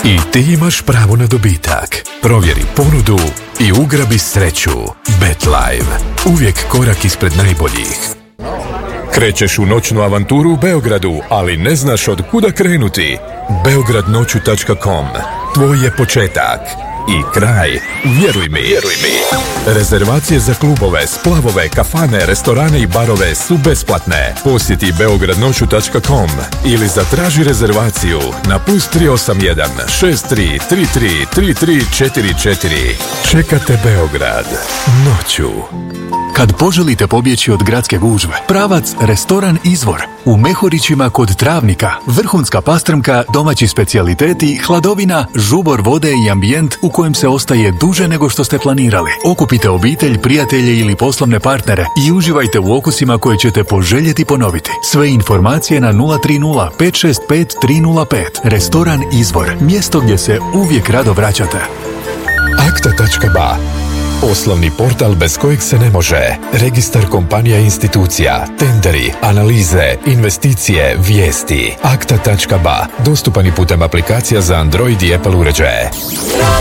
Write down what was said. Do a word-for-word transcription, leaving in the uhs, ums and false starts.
I ti imaš pravo na dobitak. Provjeri ponudu i ugrabi sreću. BetLive. Uvijek korak ispred najboljih. Krećeš u noćnu avanturu u Beogradu, ali ne znaš od kuda krenuti. beograd noću tačka com. Tvoj je početak i kraj. Vjeruj mi, vjeruj mi. Rezervacije za klubove, splavove, kafane, restorane i barove su besplatne. Posjeti beograd noću tačka com ili zatraži rezervaciju na plus tri osam jedan šest tri tri tri tri tri četiri četiri. Čekate Beograd noću. Kad poželite pobjeći od gradske gužve, pravac restoran Izvor. U Mehurićima kod Travnika, vrhunska pastrmka, domaći specijaliteti, hladovina, žubor vode i ambijent u kojem se ostaje duže nego što ste planirali. Okupite obitelj, prijatelje ili poslovne partnere i uživajte u okusima koje ćete poželjeti ponoviti. Sve informacije na nula tri nula pet šest pet tri nula pet. Restoran Izvor, mjesto gdje se uvijek rado vraćate. akta tačka ba. Poslovni portal bez kojeg se ne može. Registar kompanija i institucija, tenderi, analize, investicije, vijesti. akta tačka ba. Dostupan i putem aplikacija za Android i Apple uređaje.